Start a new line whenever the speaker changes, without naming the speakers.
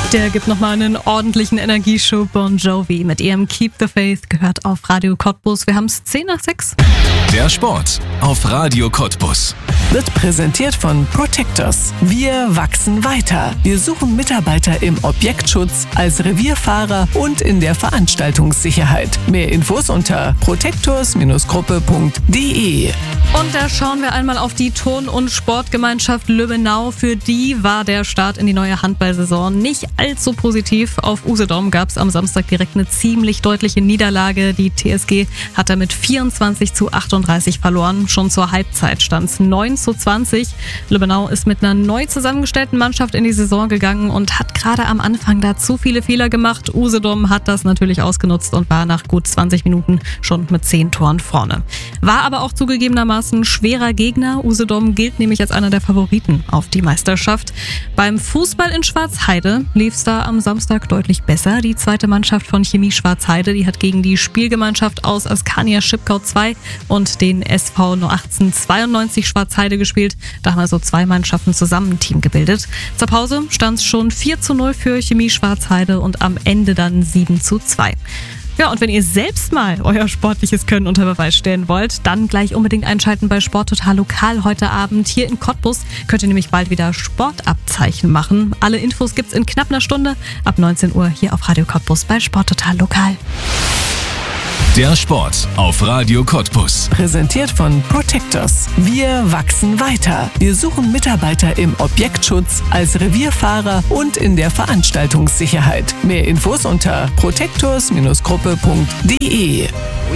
Der gibt nochmal einen ordentlichen Energieschub. Bon Jovi mit ihrem Keep the Faith gehört auf Radio Cottbus. Wir haben es 5:10.
Der Sport auf Radio Cottbus.
Wird präsentiert von Protectors. Wir wachsen weiter. Wir suchen Mitarbeiter im Objektschutz, als Revierfahrer und in der Veranstaltungssicherheit. Mehr Infos unter protectors-gruppe.de.
Und da schauen wir einmal auf die Turn- und Sportgemeinschaft Lübbenau. Für die war der Start in die neue Handballsaison nicht allzu positiv. Auf Usedom gab es am Samstag direkt eine ziemlich deutliche Niederlage. Die TSG hat damit 24:38 verloren. Schon zur Halbzeit stand es 9:20. Lübbenau ist mit einer neu zusammengestellten Mannschaft in die Saison gegangen und hat gerade am Anfang da zu viele Fehler gemacht. Usedom hat das natürlich ausgenutzt und war nach gut 20 Minuten schon mit 10 Toren vorne. War aber auch zugegebenermaßen ein schwerer Gegner. Usedom gilt nämlich als einer der Favoriten auf die Meisterschaft. Beim Fußball in Schwarzheide lief es da am Samstag deutlich besser. Die zweite Mannschaft von Chemie Schwarzheide, die hat gegen die Spielgemeinschaft aus Askania Schipkau 2 und den SV 1892 Schwarzheide gespielt. Da haben also zwei Mannschaften zusammen ein Team gebildet. Zur Pause stand es schon 4:0 für Chemie Schwarzheide und am Ende dann 7:2. Ja, und wenn ihr selbst mal euer sportliches Können unter Beweis stellen wollt, dann gleich unbedingt einschalten bei Sport Total Lokal heute Abend. Hier in Cottbus könnt ihr nämlich bald wieder Sportabzeichen machen. Alle Infos gibt's in knapp einer Stunde ab 19 Uhr hier auf Radio Cottbus bei Sport Total Lokal.
Der Sport auf Radio Cottbus.
Präsentiert von Protectors. Wir wachsen weiter. Wir suchen Mitarbeiter im Objektschutz, als Revierfahrer und in der Veranstaltungssicherheit. Mehr Infos unter protectors-gruppe.de.